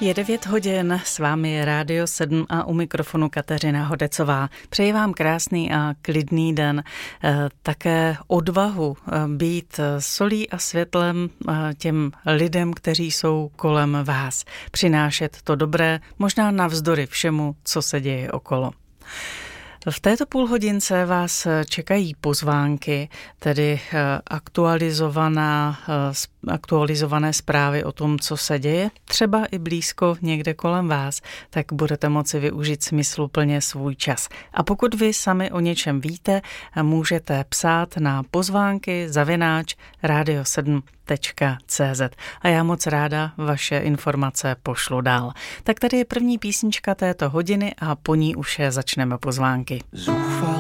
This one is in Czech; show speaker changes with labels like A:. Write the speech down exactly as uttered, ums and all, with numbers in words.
A: Je devět hodin, s vámi je Rádio sedm a u mikrofonu Kateřina Hodecová. Přeji vám krásný a klidný den, také odvahu být solí a světlem těm lidem, kteří jsou kolem vás. Přinášet to dobré, možná navzdory všemu, co se děje okolo. V této půlhodince vás čekají pozvánky, tedy aktualizovaná, aktualizované zprávy o tom, co se děje, třeba i blízko někde kolem vás, tak budete moci využít smysluplně svůj čas. A pokud vy sami o něčem víte, můžete psát na pozvánky zavináč radio sedm tečka cé zet a já moc ráda vaše informace pošlu dál. Tak tady je první písnička této hodiny a po ní už je začneme pozvánky.
B: Zoufalá